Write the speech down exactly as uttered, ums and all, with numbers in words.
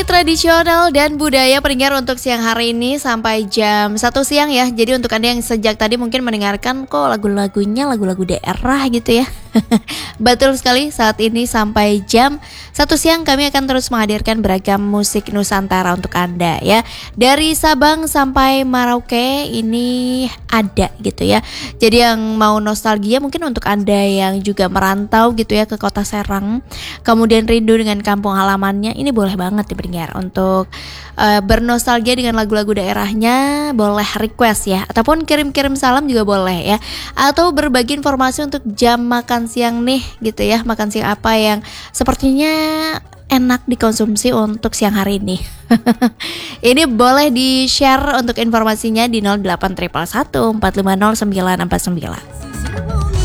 Tradisional dan budaya pendengar untuk siang hari ini sampai jam satu siang ya. Jadi untuk Anda yang sejak tadi mungkin mendengarkan kok lagu-lagunya lagu-lagu daerah gitu ya. Betul sekali, saat ini sampai jam satu siang kami akan terus menghadirkan beragam musik Nusantara untuk Anda ya. Dari Sabang sampai Merauke ini ada gitu ya. Jadi yang mau nostalgia mungkin untuk Anda yang juga merantau gitu ya ke kota Serang, kemudian rindu dengan kampung halamannya, ini boleh banget ya pendengar untuk uh, bernostalgia dengan lagu-lagu daerahnya. Boleh request ya, ataupun kirim-kirim salam juga boleh ya, atau berbagi informasi untuk jam makan siang nih gitu ya. Makan siang apa yang sepertinya enak dikonsumsi untuk siang hari ini. Ini boleh di share untuk informasinya di nol delapan satu satu satu empat lima nol sembilan empat sembilan.